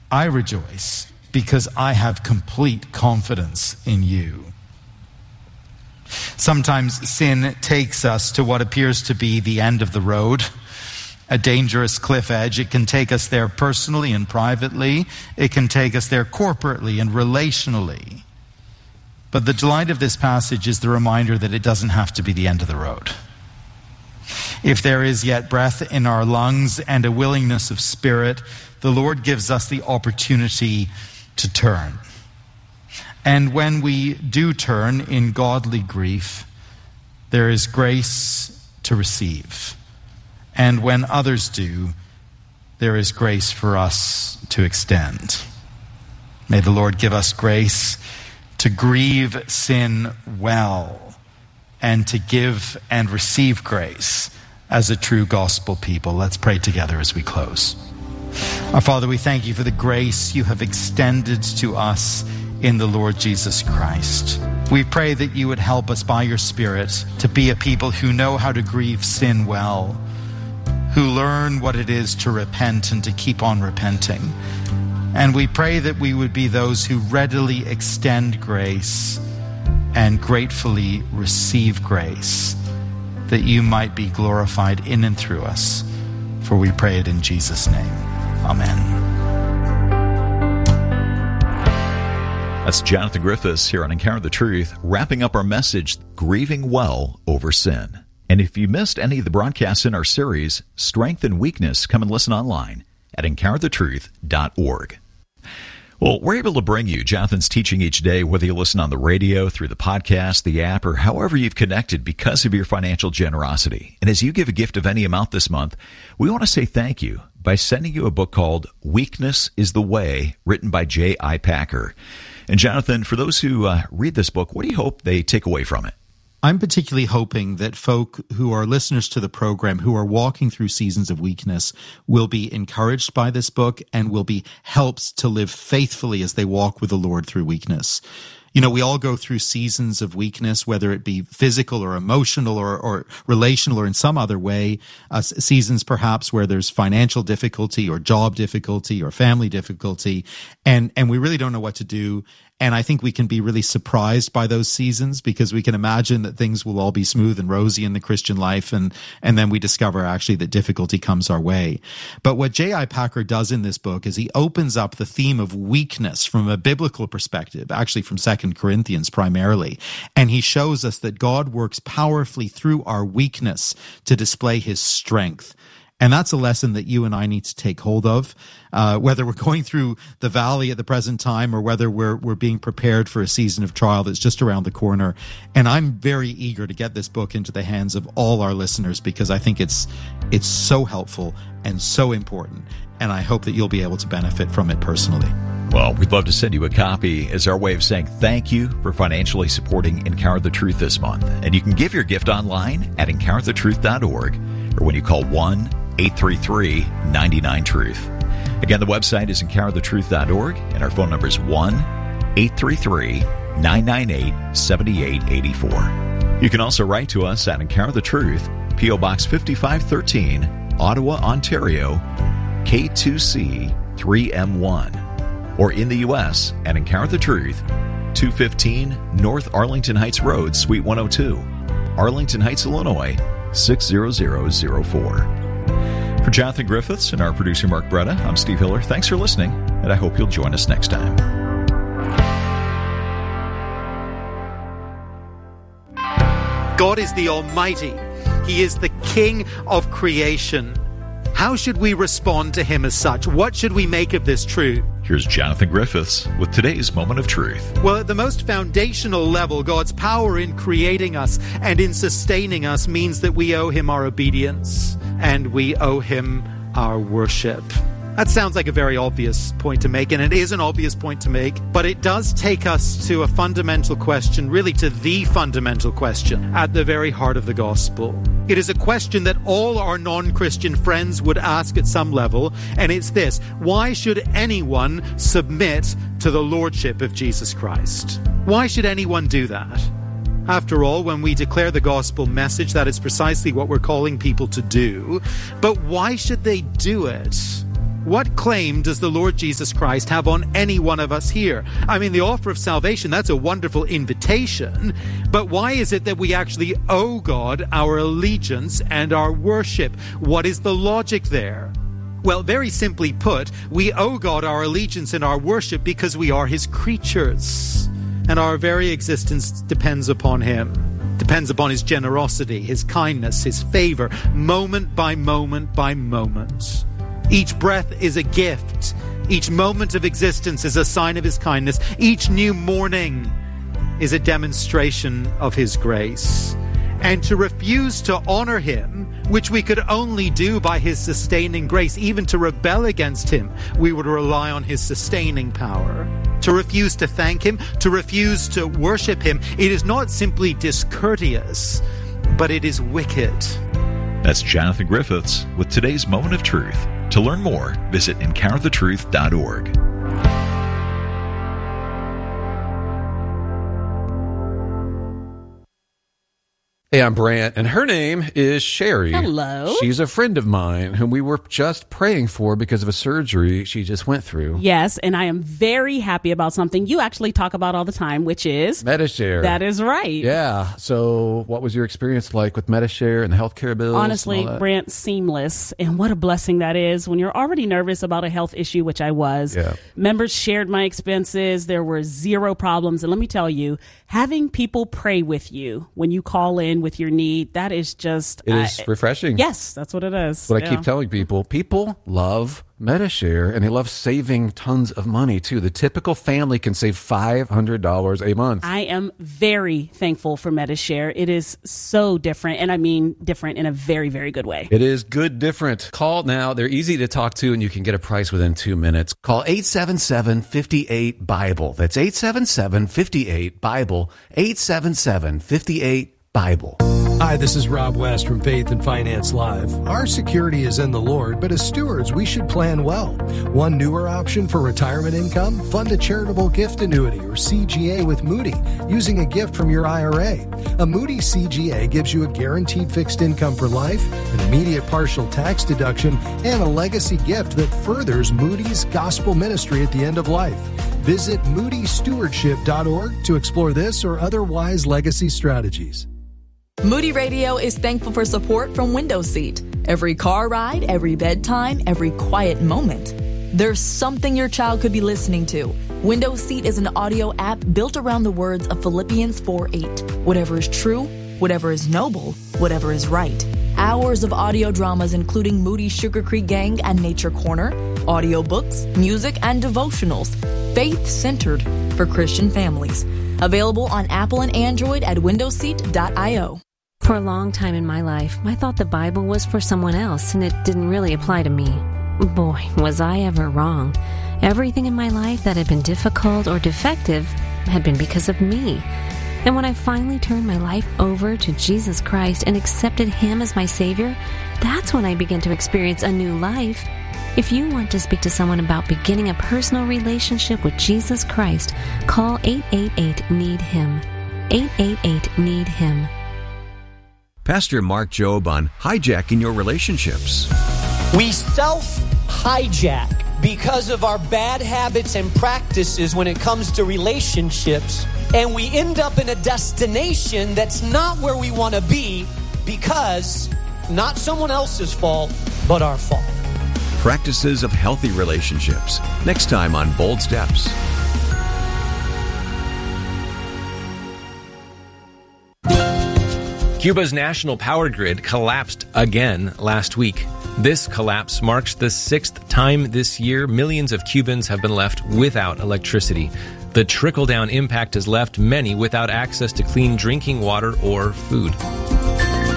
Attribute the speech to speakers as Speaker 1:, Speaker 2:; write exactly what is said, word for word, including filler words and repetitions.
Speaker 1: I rejoice because I have complete confidence in you. Sometimes sin takes us to what appears to be the end of the road, a dangerous cliff edge. It can take us there personally and privately. It can take us there corporately and relationally. But the delight of this passage is the reminder that it doesn't have to be the end of the road. If there is yet breath in our lungs and a willingness of spirit, the Lord gives us the opportunity to turn. And when we do turn in godly grief, there is grace to receive. And when others do, there is grace for us to extend. May the Lord give us grace to grieve sin well and to give and receive grace as a true gospel people. Let's pray together as we close. Our Father, we thank you for the grace you have extended to us in the Lord Jesus Christ. We pray that you would help us by your Spirit to be a people who know how to grieve sin well, who learn what it is to repent and to keep on repenting. And we pray that we would be those who readily extend grace and gratefully receive grace, that you might be glorified in and through us. For we pray it in Jesus' name. Amen.
Speaker 2: That's Jonathan Griffiths here on Encounter the Truth, wrapping up our message, Grieving Well Over Sin. And if you missed any of the broadcasts in our series, Strength and Weakness, come and listen online at encounter the truth dot org. Well, we're able to bring you Jonathan's teaching each day, whether you listen on the radio, through the podcast, the app, or however you've connected because of your financial generosity. And as you give a gift of any amount this month, we want to say thank you by sending you a book called Weakness is the Way, written by J I Packer. And Jonathan, for those who uh, read this book, what do you hope they take away from it?
Speaker 1: I'm particularly hoping that folk who are listeners to the program, who are walking through seasons of weakness, will be encouraged by this book and will be helped to live faithfully as they walk with the Lord through weakness. You know, we all go through seasons of weakness, whether it be physical or emotional or, or relational or in some other way, uh, seasons perhaps where there's financial difficulty or job difficulty or family difficulty, and, and we really don't know what to do. And I think we can be really surprised by those seasons because we can imagine that things will all be smooth and rosy in the Christian life. And, and then we discover actually that difficulty comes our way. But what J I Packer does in this book is he opens up the theme of weakness from a biblical perspective, actually from Second Corinthians primarily. And he shows us that God works powerfully through our weakness to display his strength. And that's a lesson that you and I need to take hold of, uh, whether we're going through the valley at the present time or whether we're we're being prepared for a season of trial that's just around the corner. And I'm very eager to get this book into the hands of all our listeners because I think it's it's so helpful and so important. And I hope that you'll be able to benefit from it personally.
Speaker 2: Well, we'd love to send you a copy as our way of saying thank you for financially supporting Encounter the Truth this month. And you can give your gift online at encounter the truth dot org or when you call one eight three three nine nine truth. Again, the website is encounter the truth dot org and our phone number is one eight three three nine nine eight seven eight eight four. You can also write to us at Encounter the Truth, P O Box fifty-five thirteen, Ottawa, Ontario, K two C three M one. Or in the U S at Encounter the Truth, two fifteen North Arlington Heights Road, Suite one oh two, Arlington Heights, Illinois, six zero zero zero four. For Jonathan Griffiths and our producer Mark Bretta, I'm Steve Hiller. Thanks for listening, and I hope you'll join us next time.
Speaker 3: God is the Almighty. He is the King of creation. How should we respond to him as such? What should we make of this truth?
Speaker 2: Here's Jonathan Griffiths with today's Moment of Truth.
Speaker 3: Well, at the most foundational level, God's power in creating us and in sustaining us means that we owe him our obedience and we owe him our worship. That sounds like a very obvious point to make, and it is an obvious point to make, but it does take us to a fundamental question, really to the fundamental question at the very heart of the gospel. It is a question that all our non-Christian friends would ask at some level, and it's this: why should anyone submit to the lordship of Jesus Christ? Why should anyone do that? After all, when we declare the gospel message, that is precisely what we're calling people to do. But why should they do it? What claim does the Lord Jesus Christ have on any one of us here? I mean, the offer of salvation, that's a wonderful invitation, but why is it that we actually owe God our allegiance and our worship? What is the logic there? Well, very simply put, we owe God our allegiance and our worship because we are His creatures, and our very existence depends upon Him. Depends upon His generosity, His kindness, His favor, moment by moment by moment. Each breath is a gift. Each moment of existence is a sign of His kindness. Each new morning is a demonstration of His grace. And to refuse to honor Him, which we could only do by His sustaining grace, even to rebel against Him, we would rely on His sustaining power. To refuse to thank Him, to refuse to worship Him, it is not simply discourteous, but it is wicked.
Speaker 2: That's Jonathan Griffiths with today's Moment of Truth. To learn more, visit encounter the truth dot org.
Speaker 4: Hey, I'm Brant, and her name is Sherry.
Speaker 5: Hello.
Speaker 4: She's a friend of mine whom we were just praying for because of a surgery she just went through.
Speaker 5: Yes, and I am very happy about something you actually talk about all the time, which is
Speaker 4: Medi-Share.
Speaker 5: That is right.
Speaker 4: Yeah. So what was your experience like with Medi-Share and the healthcare bills?
Speaker 5: Honestly, Brant, seamless. And what a blessing that is when you're already nervous about a health issue, which I was.
Speaker 4: Yeah.
Speaker 5: Members shared my expenses. There were zero problems. And let me tell you, having people pray with you when you call in with your need, that is just...
Speaker 4: It is
Speaker 5: I,
Speaker 4: refreshing.
Speaker 5: Yes, that's what it is.
Speaker 4: What
Speaker 5: yeah.
Speaker 4: I keep telling people, people love Medi-Share, and they love saving tons of money, too. The typical family can save five hundred dollars a month.
Speaker 5: I am very thankful for Medi-Share. It is so different, and I mean different in a very, very good way.
Speaker 4: It is good different. Call now. They're easy to talk to, and you can get a price within two minutes. Call eight seven seven, five eight, BIBLE. That's eight seven seven, five eight, BIBLE. eight seven seven, five eight, BIBLE.
Speaker 6: Hi, this is Rob West from Faith and Finance Live. Our security is in the Lord, but as stewards, we should plan well. One newer option for retirement income? Fund a charitable gift annuity or C G A with Moody using a gift from your I R A. A Moody C G A gives you a guaranteed fixed income for life, an immediate partial tax deduction, and a legacy gift that furthers Moody's gospel ministry at the end of life. Visit moody stewardship dot org to explore this or other wise legacy strategies.
Speaker 7: Moody Radio is thankful for support from Window Seat. Every car ride, every bedtime, every quiet moment. There's something your child could be listening to. Window Seat is an audio app built around the words of Philippians four eight. Whatever is true, whatever is noble, whatever is right. Hours of audio dramas including Moody's Sugar Creek Gang and Nature Corner, audiobooks, music, and devotionals. Faith-centered for Christian families. Available on Apple and Android at window seat dot io.
Speaker 8: For a long time in my life, I thought the Bible was for someone else and it didn't really apply to me. Boy, was I ever wrong. Everything in my life that had been difficult or defective had been because of me. And when I finally turned my life over to Jesus Christ and accepted Him as my Savior, that's when I began to experience a new life. If you want to speak to someone about beginning a personal relationship with Jesus Christ, call eight eight eight, need him. eight eight eight, need him.
Speaker 9: Pastor Mark Jobe on hijacking your relationships.
Speaker 10: We self-hijack because of our bad habits and practices when it comes to relationships, and we end up in a destination that's not where we want to be because not someone else's fault, but our fault.
Speaker 9: Practices of healthy relationships. Next time on Bold Steps.
Speaker 11: Cuba's national power grid collapsed again last week. This collapse marks the sixth time this year millions of Cubans have been left without electricity. The trickle-down impact has left many without access to clean drinking water or food.